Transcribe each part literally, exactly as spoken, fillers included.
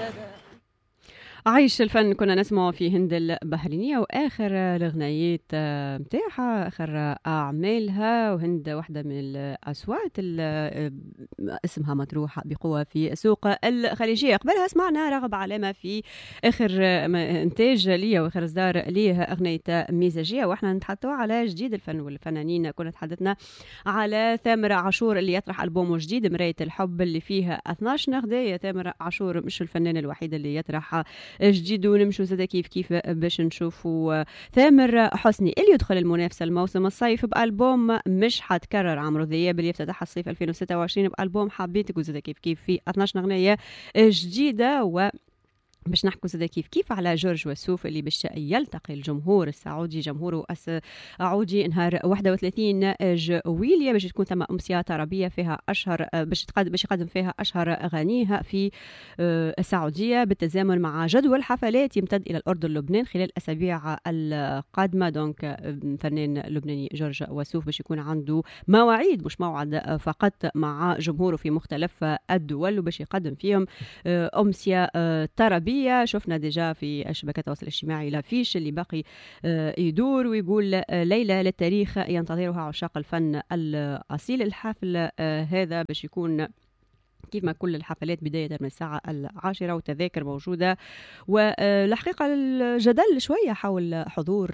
عايش الفن كنا نسمعه في هند البحرينية، وآخر الغنايات متاعها آخر أعمالها، وهند واحدة من الأصوات اللي اسمها مطروحة بقوة في السوق الخليجية. قبلها سمعنا رغب علامة في آخر إنتاج ليه وآخر إصدار ليه أغنية مزاجية، وإحنا نتحدثوا على جديد الفن والفنانين. كنا تحدثنا على تامر عاشور اللي يطرح ألبومه جديد مراية الحب اللي فيها اثناش نغدة. يا تامر عاشور مش الفنان الوحيد اللي يطرح جديد، ونمشوا زادا كيف كيف باش نشوفوا ثامر حسني اللي يدخل المنافسة الموسم الصيف بألبوم مش حتكرر. عمرو دياب اللي يفتتح الصيف ألفين وستة وعشرين بألبوم حبيتك، وزادا كيف كيف في اثناش أغنية جديدة. و باش نحكوا زادا كيف كيف على جورج وسوف اللي باش يلتقي الجمهور السعودي جمهوره السعودي نهار واحد وثلاثين جويلية، باش تكون ثم أمسية طربية فيها أشهر باش تقدم باش يقدم فيها أشهر أغانيها في السعودية، بالتزامن مع جدول حفلات يمتد إلى الأردن لبنان خلال الأسابيع القادمة. دونك فنان لبناني جورج وسوف باش يكون عنده مواعيد مش موعد فقط مع جمهوره في مختلف الدول، وباش يقدم فيهم أمسية طربية. شفنا ديجا في شبكات التواصل الاجتماعي لافيش اللي باقي يدور ويقول ليلة للتاريخ ينتظرها عشاق الفن الأصيل. الحفل هذا باش يكون كيف ما كل الحفلات بداية من الساعة العاشرة، وتذاكر موجودة. والحقيقة الجدل شوية حول حضور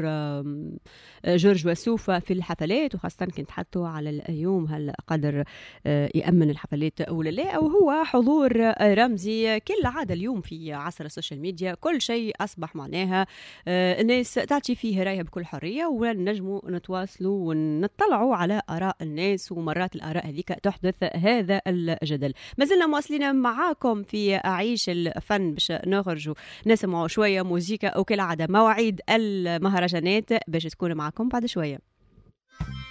جورج وسوف في الحفلات، وخاصة كنت حطوا على اليوم هل قدر يأمن الحفلات ولا لا، أو هو حضور رمزي. كل عادة اليوم في عصر السوشيال ميديا كل شيء أصبح معناها الناس تعطي فيه رأيها بكل حرية، ونجموا نتواصلوا ونطلعوا على آراء الناس، ومرات الآراء هذيك تحدث هذا الجدل. ما زلنا مواصلين معاكم في أعيش الفن باش نخرجوا نسمعوا شوية موسيقى، وكالعادة مواعيد المهرجانات باش تكون معاكم بعد شوية.